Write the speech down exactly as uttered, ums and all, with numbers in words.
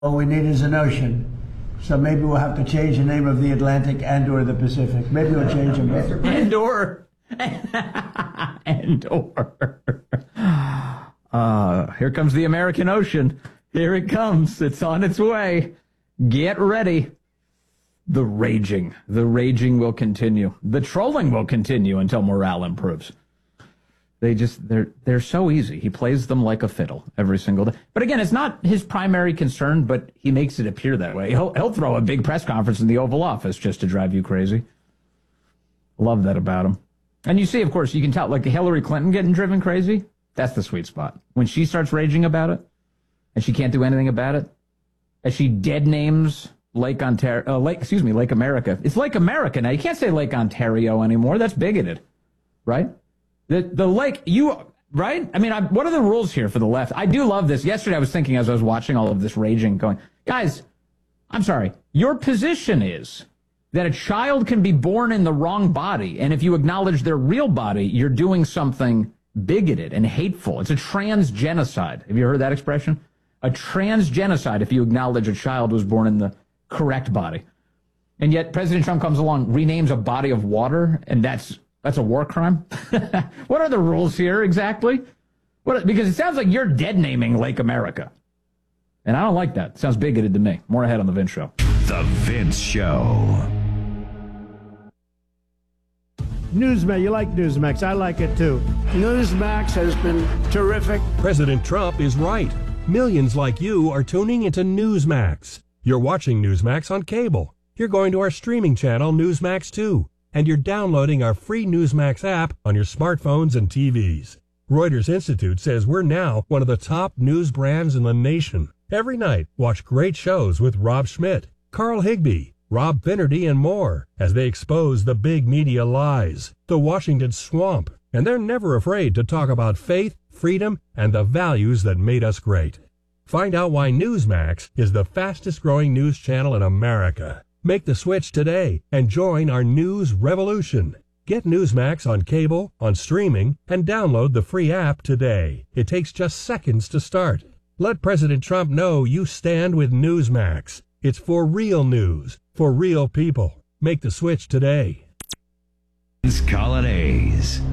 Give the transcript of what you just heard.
All we need is an ocean. So maybe we'll have to change the name of the Atlantic and or the Pacific. Maybe we'll change them both. And or. and or. Uh, here comes the American Ocean. Here it comes. It's on its way. Get ready. The raging. The raging will continue. The trolling will continue until morale improves. They just, they're, they're so easy. He plays them like a fiddle every single day. But again, it's not his primary concern, but he makes it appear that way. He'll, he'll throw a big press conference in the Oval Office just to drive you crazy. Love that about him. And you see, of course, you can tell, like Hillary Clinton getting driven crazy. That's the sweet spot. When she starts raging about it, and she can't do anything about it, as she dead names Lake Ontario, uh, Lake, excuse me, Lake America. It's Lake America now. You can't say Lake Ontario anymore. That's bigoted, right? The the lake, you, right? I mean, I, what are the rules here for the left? I do love this. Yesterday I was thinking as I was watching all of this raging going, guys, I'm sorry. Your position is that a child can be born in the wrong body, and if you acknowledge their real body, you're doing something bigoted and hateful. It's a trans genocide. Have you heard that expression? A trans genocide if you acknowledge a child was born in the correct body. And yet President Trump comes along, renames a body of water, and that's that's a war crime? What are the rules here exactly? What, because it sounds like you're dead naming Lake America. And I don't like that. It sounds bigoted to me. More ahead on The Vince Show. The Vince Show. Newsmax, you like Newsmax. I like it too. Newsmax has been terrific. President Trump is right. Millions like you are tuning into Newsmax. You're watching Newsmax on cable. You're going to our streaming channel, Newsmax two. And you're downloading our free Newsmax app on your smartphones and T Vs. Reuters Institute says we're now one of the top news brands in the nation. Every night, watch great shows with Rob Schmidt, Carl Higbie, Rob Finnerty, and more as they expose the big media lies, the Washington swamp, and they're never afraid to talk about faith, freedom, and the values that made us great. Find out why Newsmax is the fastest growing news channel in America. Make the switch today and join our news revolution. Get Newsmax on cable, on streaming, and download the free app today. It takes just seconds to start. Let President Trump know you stand with Newsmax. It's for real news, for real people. Make the switch today. Colonnades.